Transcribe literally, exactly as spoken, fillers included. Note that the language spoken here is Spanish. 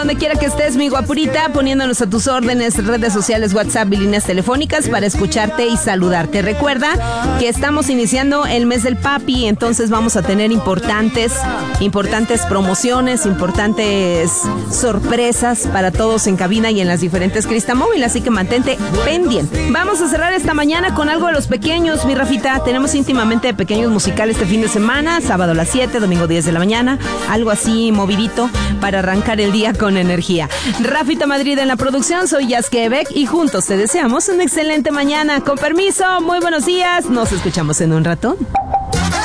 Donde quiera que estés, mi guapurita, poniéndonos a tus órdenes, redes sociales, WhatsApp y líneas telefónicas para escucharte y saludarte. Recuerda que estamos iniciando el mes del papi, entonces vamos a tener importantes, importantes promociones, importantes sorpresas para todos en cabina y en las diferentes Cristamóvil, así que mantente pendiente. Vamos a cerrar esta mañana con algo de los pequeños, mi Rafita. Tenemos íntimamente de pequeños musicales este fin de semana, sábado a las siete, domingo diez de la mañana, algo así movidito para arrancar el día con energía. Rafita Madrid en la producción, soy Jazz Quebec y juntos te deseamos una excelente mañana. Con permiso, muy buenos días, nos escuchamos en un rato.